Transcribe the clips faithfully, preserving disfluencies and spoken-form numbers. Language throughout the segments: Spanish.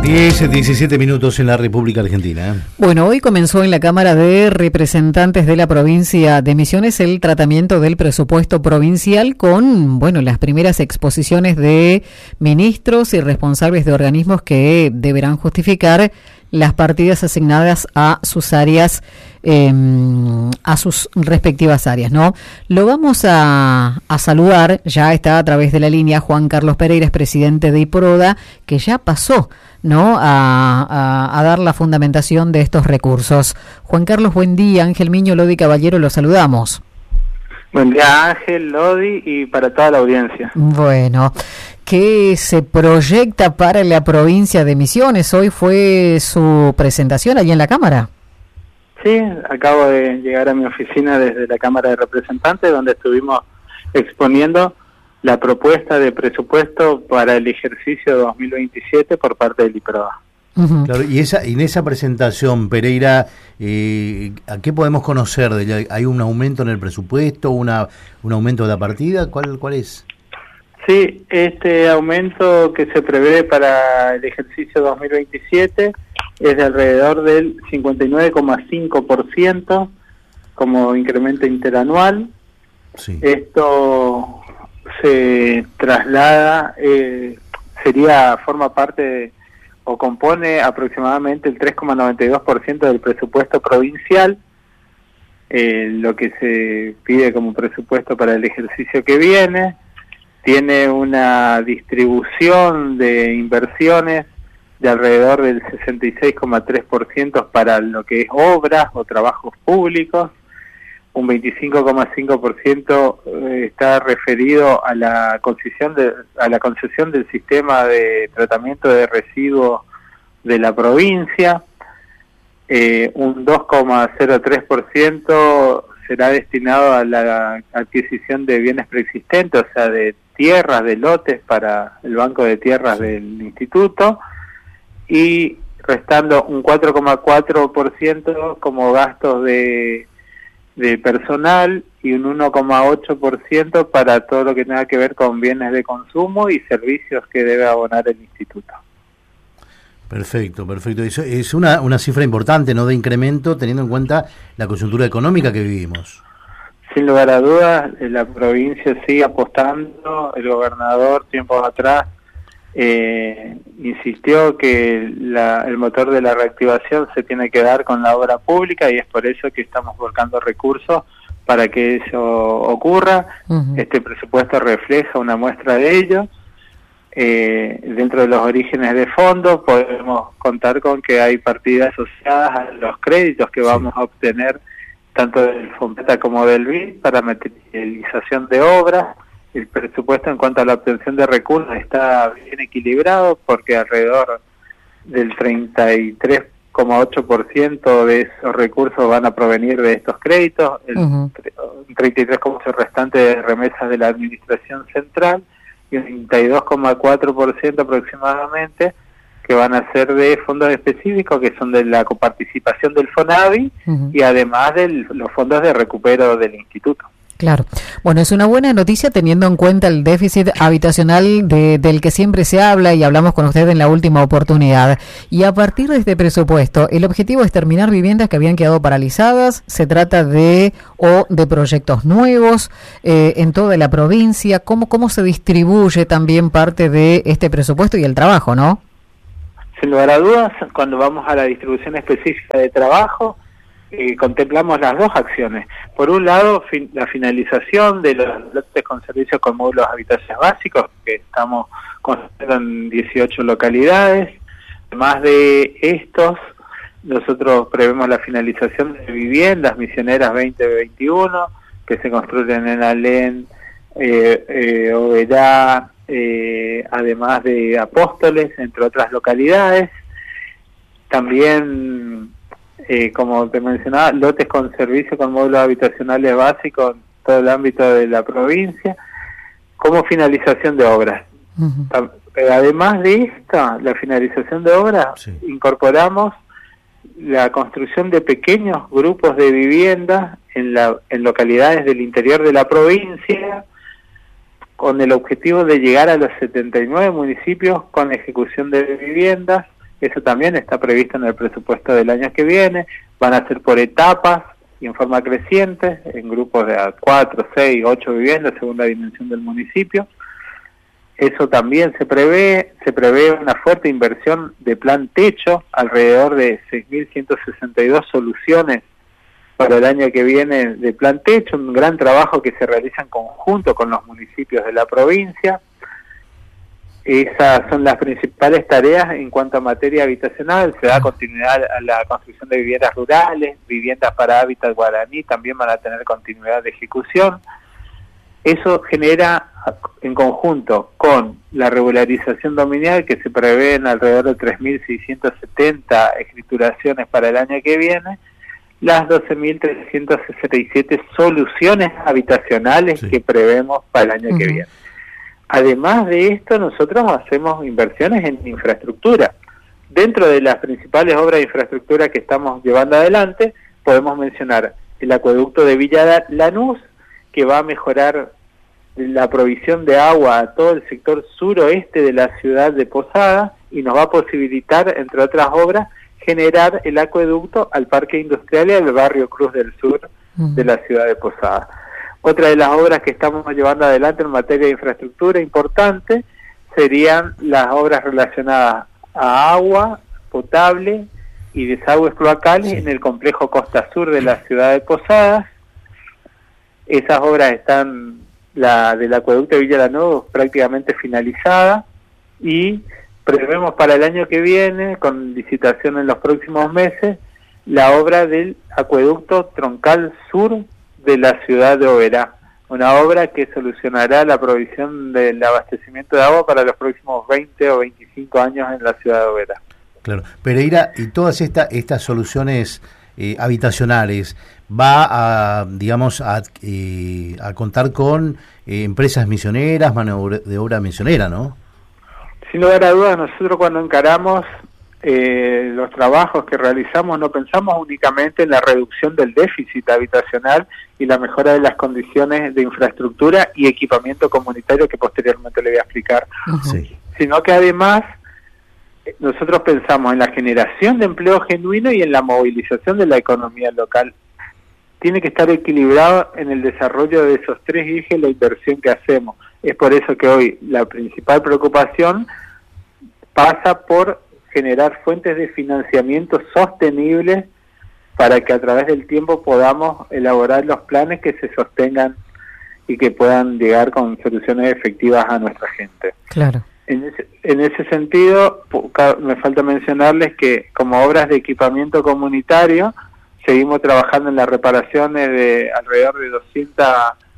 diez, diecisiete minutos en la República Argentina. Bueno, hoy comenzó en la Cámara de Representantes de la provincia de Misiones el tratamiento del presupuesto provincial con, bueno, las primeras exposiciones de ministros y responsables de organismos que deberán justificar las partidas asignadas a sus áreas, eh, a sus respectivas áreas, ¿no? Lo vamos a, a saludar, ya está a través de la línea Juan Carlos Pereira, es presidente de IPRODA, que ya pasó, ¿no?, a, a, a dar la fundamentación de estos recursos. Juan Carlos, buen día. Ángel Miño, Lodi Caballero, lo saludamos. Buen día, Ángel, Lodi, y para toda la audiencia. Bueno, ¿qué se proyecta para la provincia de Misiones? Hoy fue su presentación allí en la Cámara. Sí, acabo de llegar a mi oficina desde la Cámara de Representantes, donde estuvimos exponiendo la propuesta de presupuesto para el ejercicio dos mil veintisiete por parte del IPRODA. Uh-huh. Claro, y esa, en esa presentación, Pereira, eh, ¿a qué podemos conocer? De ella? ¿Hay un aumento en el presupuesto, una un aumento de la partida? ¿Cuál, cuál es? Sí, este aumento que se prevé para el ejercicio dos mil veintisiete es de alrededor del cincuenta y nueve coma cinco por ciento como incremento interanual. Sí. Esto se traslada, eh, sería, forma parte de, o compone aproximadamente el tres coma noventa y dos por ciento del presupuesto provincial, eh, lo que se pide como presupuesto para el ejercicio que viene. Tiene una distribución de inversiones de alrededor del sesenta y seis coma tres por ciento para lo que es obras o trabajos públicos. Un veinticinco coma cinco por ciento está referido a la concesión de, a la concesión del sistema de tratamiento de residuos de la provincia. Eh, un dos coma cero tres por ciento será destinado a la adquisición de bienes preexistentes, o sea, de tierras, de lotes para el banco de tierras del instituto, y restando un cuatro coma cuatro por ciento como gastos de de personal y un uno coma ocho por ciento para todo lo que tenga que ver con bienes de consumo y servicios que debe abonar el instituto. Perfecto, perfecto. Eso es una, una cifra importante, ¿no?, de incremento, teniendo en cuenta la coyuntura económica que vivimos. Sin lugar a dudas, la provincia sigue apostando. El gobernador, tiempos atrás, eh, insistió que la, el motor de la reactivación se tiene que dar con la obra pública, y es por eso que estamos volcando recursos para que eso ocurra. Uh-huh. Este presupuesto refleja una muestra de ello. Eh, dentro de los orígenes de fondos podemos contar con que hay partidas asociadas a los créditos que vamos sí. a obtener tanto del FOMPETA como del B I D para materialización de obras. El presupuesto en cuanto a la obtención de recursos está bien equilibrado, porque alrededor del treinta y tres coma ocho por ciento de esos recursos van a provenir de estos créditos, el uh-huh. treinta y tres coma ocho por ciento restante de remesas de la Administración Central, y un treinta y dos coma cuatro por ciento aproximadamente que van a ser de fondos específicos, que son de la coparticipación del FONAVI uh-huh. y además de los fondos de recupero del instituto. Claro. Bueno, es una buena noticia teniendo en cuenta el déficit habitacional de, del que siempre se habla y hablamos con usted en la última oportunidad. Y a partir de este presupuesto, el objetivo es terminar viviendas que habían quedado paralizadas. Se trata de o de proyectos nuevos eh, en toda la provincia. ¿Cómo, cómo se distribuye también parte de este presupuesto y el trabajo, no? Sin lugar a dudas, cuando vamos a la distribución específica de trabajo, Eh, contemplamos las dos acciones. Por un lado, fin, la finalización de los lotes con servicios con módulos habitacionales básicos, que estamos construyendo en dieciocho localidades. Además de estos, nosotros prevemos la finalización de viviendas misioneras veinte veintiuno, que se construyen en Alén, eh, eh, Oberá, eh, además de Apóstoles, entre otras localidades. También, Eh, como te mencionaba, lotes con servicio con módulos habitacionales básicos en todo el ámbito de la provincia, como finalización de obras. Uh-huh. Además de esta, la finalización de obras, sí. incorporamos la construcción de pequeños grupos de viviendas en, la, en localidades del interior de la provincia, con el objetivo de llegar a los setenta y nueve municipios con ejecución de viviendas Eso también está previsto en el presupuesto del año que viene. Van a ser por etapas y en forma creciente, en grupos de cuatro, seis, ocho viviendas según la dimensión del municipio. Eso también se prevé, se prevé una fuerte inversión de plan techo, alrededor de seis mil ciento sesenta y dos soluciones para el año que viene de plan techo, un gran trabajo que se realiza en conjunto con los municipios de la provincia. Esas son las principales tareas en cuanto a materia habitacional. Se da continuidad a la construcción de viviendas rurales, viviendas para hábitat guaraní, también van a tener continuidad de ejecución. Eso genera, en conjunto con la regularización dominial, que se prevé en alrededor de tres mil seiscientas setenta escrituraciones para el año que viene, las doce mil trescientas sesenta y siete soluciones habitacionales sí. que prevemos para el año uh-huh. que viene. Además de esto, nosotros hacemos inversiones en infraestructura. Dentro de las principales obras de infraestructura que estamos llevando adelante, podemos mencionar el acueducto de Villa Lanús, que va a mejorar la provisión de agua a todo el sector suroeste de la ciudad de Posadas y nos va a posibilitar, entre otras obras, generar el acueducto al Parque Industrial y al barrio Cruz del Sur uh-huh. de la ciudad de Posadas. Otra de las obras que estamos llevando adelante en materia de infraestructura importante serían las obras relacionadas a agua potable y desagües cloacales sí. en el complejo Costa Sur de la ciudad de Posadas. Esas obras están, la del acueducto de Villa Lanús prácticamente finalizada y prevemos para el año que viene, con licitación en los próximos meses, la obra del acueducto Troncal Sur de la ciudad de Oberá, una obra que solucionará la provisión del abastecimiento de agua para los próximos veinte o veinticinco años en la ciudad de Oberá. Claro, Pereira, y todas esta, estas soluciones eh, habitacionales, va a, digamos, a, eh, a contar con eh, empresas misioneras, mano de obra misionera, ¿no? Sin lugar a dudas, nosotros cuando encaramos Eh, los trabajos que realizamos no pensamos únicamente en la reducción del déficit habitacional y la mejora de las condiciones de infraestructura y equipamiento comunitario que posteriormente le voy a explicar, sí. sino que además nosotros pensamos en la generación de empleo genuino y en la movilización de la economía local. Tiene que estar equilibrado en el desarrollo de esos tres ejes la inversión que hacemos. Es por eso que hoy la principal preocupación pasa por generar fuentes de financiamiento sostenibles para que a través del tiempo podamos elaborar los planes que se sostengan y que puedan llegar con soluciones efectivas a nuestra gente. Claro. En ese, en ese sentido, me falta mencionarles que como obras de equipamiento comunitario, seguimos trabajando en las reparaciones de alrededor de doscientos,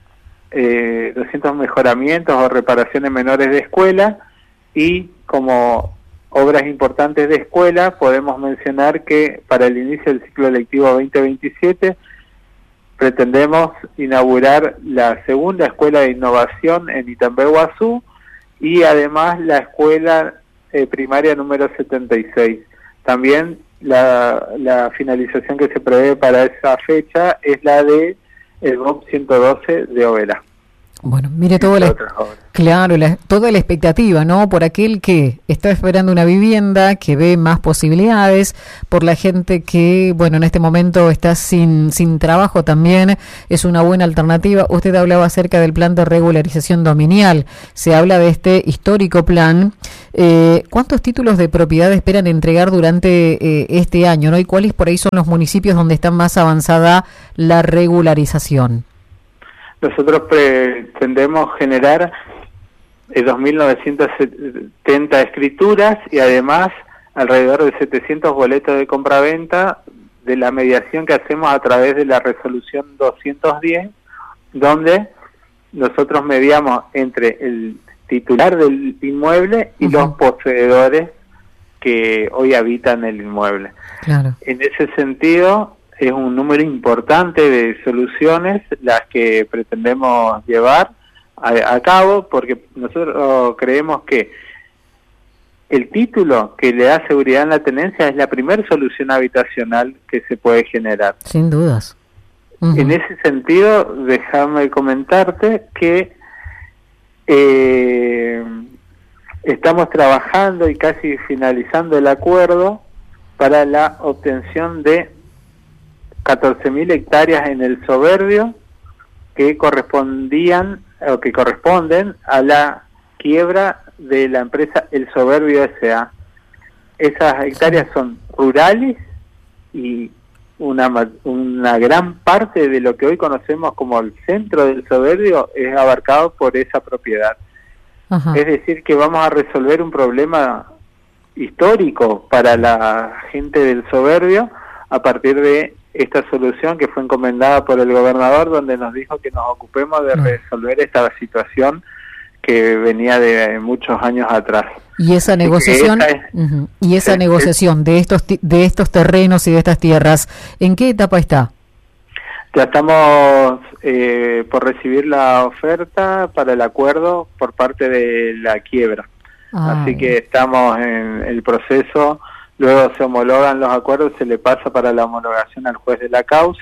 eh, doscientos mejoramientos o reparaciones menores de escuela, y como obras importantes de escuela, podemos mencionar que para el inicio del ciclo lectivo veinte veintisiete pretendemos inaugurar la segunda escuela de innovación en Itambeguazú y además la escuela eh, primaria número setenta y seis. También la, la finalización que se prevé para esa fecha es la de el B O P ciento doce de Oberá. Bueno, mire todo la, claro, la, toda la expectativa, ¿no? Por aquel que está esperando una vivienda, que ve más posibilidades, por la gente que, bueno, en este momento está sin sin trabajo también, es una buena alternativa. Usted hablaba acerca del plan de regularización dominial, se habla de este histórico plan. Eh, ¿Cuántos títulos de propiedad esperan entregar durante eh, este año, ¿no? Y cuáles por ahí son los municipios donde está más avanzada la regularización? Nosotros pretendemos generar eh, dos mil novecientas setenta escrituras y además alrededor de setecientos boletos de compraventa de la mediación que hacemos a través de la resolución doscientos diez, donde nosotros mediamos entre el titular del inmueble y uh-huh. los poseedores que hoy habitan el inmueble. Claro. En ese sentido, es un número importante de soluciones las que pretendemos llevar a, a cabo, porque nosotros creemos que el título que le da seguridad en la tenencia es la primera solución habitacional que se puede generar. Sin dudas. Uh-huh. En ese sentido, déjame comentarte que eh, estamos trabajando y casi finalizando el acuerdo para la obtención de catorce mil hectáreas en el Soberbio que correspondían o que corresponden a la quiebra de la empresa El Soberbio S A. Esas hectáreas son rurales y una una gran parte de lo que hoy conocemos como el centro del Soberbio es abarcado por esa propiedad. Ajá. Es decir, que vamos a resolver un problema histórico para la gente del Soberbio a partir de esta solución que fue encomendada por el gobernador, donde nos dijo que nos ocupemos de resolver esta situación que venía de muchos años atrás. Y esa negociación es, uh-huh, y esa es, negociación es, de estos de estos terrenos y de estas tierras, ¿en qué etapa está? Ya estamos eh, por recibir la oferta para el acuerdo por parte de la quiebra. Ay. Así que estamos en el proceso, luego se homologan los acuerdos, se le pasa para la homologación al juez de la causa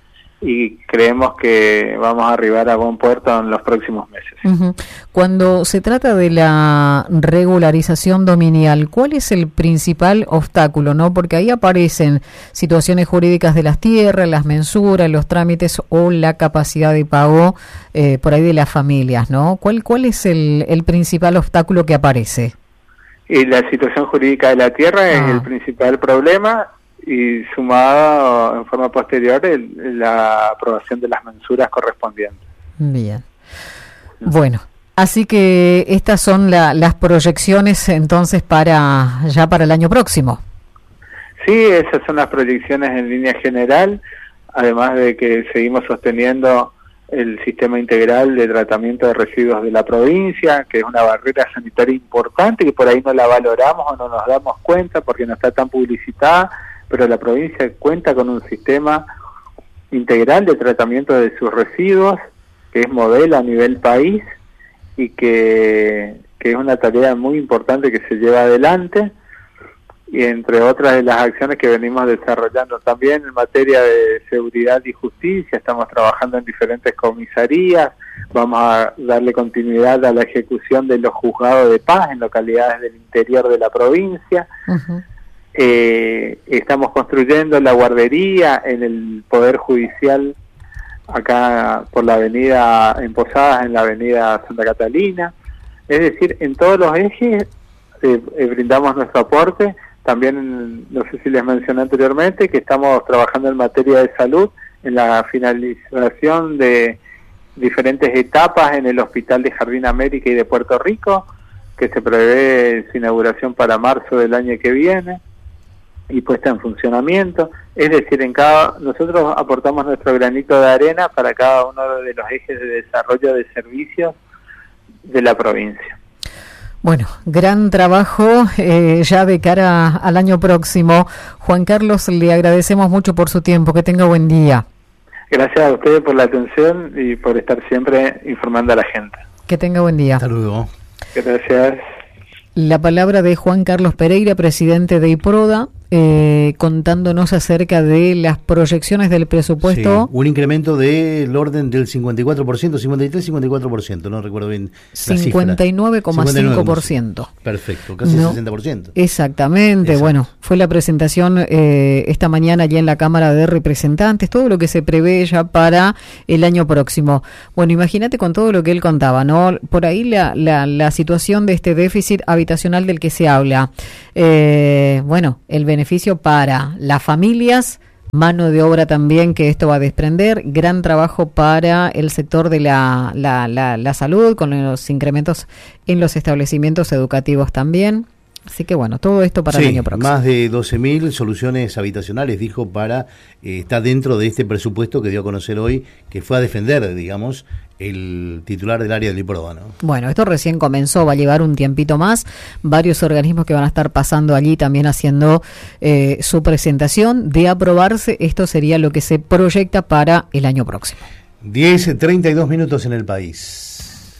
y creemos que vamos a arribar a buen puerto en los próximos meses. Uh-huh. Cuando se trata de la regularización dominial, ¿cuál es el principal obstáculo? ¿No? Porque ahí aparecen situaciones jurídicas de las tierras, las mensuras, los trámites o la capacidad de pago eh, por ahí de las familias, ¿no? ¿Cuál, cuál es el, el principal obstáculo que aparece? Y la situación jurídica de la tierra ah. es el principal problema, y sumado en forma posterior el, la aprobación de las mensuras correspondientes. Bien. Bueno, así que estas son la, las proyecciones entonces para ya para el año próximo. Sí, esas son las proyecciones en línea general, además de que seguimos sosteniendo el sistema integral de tratamiento de residuos de la provincia, que es una barrera sanitaria importante, que por ahí no la valoramos o no nos damos cuenta porque no está tan publicitada, pero la provincia cuenta con un sistema integral de tratamiento de sus residuos, que es modelo a nivel país y que, que es una tarea muy importante que se lleva adelante, y entre otras de las acciones que venimos desarrollando también en materia de seguridad y justicia, estamos trabajando en diferentes comisarías, vamos a darle continuidad a la ejecución de los juzgados de paz en localidades del interior de la provincia. Uh-huh. Eh, estamos construyendo la guardería en el Poder Judicial acá por la avenida, en Posadas, en la avenida Santa Catalina. Es decir, en todos los ejes eh, eh, brindamos nuestro aporte. También, no sé si les mencioné anteriormente, que estamos trabajando en materia de salud, en la finalización de diferentes etapas en el Hospital de Jardín América y de Puerto Rico, que se prevé su inauguración para marzo del año que viene y puesta en funcionamiento. Es decir, en cada nosotros aportamos nuestro granito de arena para cada uno de los ejes de desarrollo de servicios de la provincia. Bueno, gran trabajo eh, ya de cara al año próximo. Juan Carlos, le agradecemos mucho por su tiempo. Que tenga buen día. Gracias a ustedes por la atención y por estar siempre informando a la gente. Que tenga buen día. Hasta luego. Gracias. La palabra de Juan Carlos Pereira, presidente de IPRODA, eh, contándonos acerca de las proyecciones del presupuesto. Sí, un incremento del orden del cincuenta y cuatro por ciento, cincuenta y tres, cincuenta y cuatro por ciento, no recuerdo bien la cincuenta y nueve coma cinco por ciento. Perfecto, casi no, sesenta por ciento. Exactamente. Exacto. Bueno, fue la presentación eh, esta mañana allá en la Cámara de Representantes, todo lo que se prevé ya para el año próximo. Bueno, imagínate con todo lo que él contaba, ¿no? Por ahí la, la, la situación de este déficit habitacional del que se habla. Eh, bueno, el beneficio para las familias, mano de obra también que esto va a desprender, gran trabajo para el sector de la, la, la, la salud, con los incrementos en los establecimientos educativos también. Así que bueno, todo esto para sí, el año próximo. Más de doce mil soluciones habitacionales, dijo, para eh, está dentro de este presupuesto que dio a conocer hoy, que fue a defender, digamos, el titular del área del IPRODA, ¿no? Bueno, esto recién comenzó, va a llevar un tiempito más, varios organismos que van a estar pasando allí también haciendo eh, su presentación. De aprobarse, esto sería lo que se proyecta para el año próximo. diez, treinta y dos minutos en el país.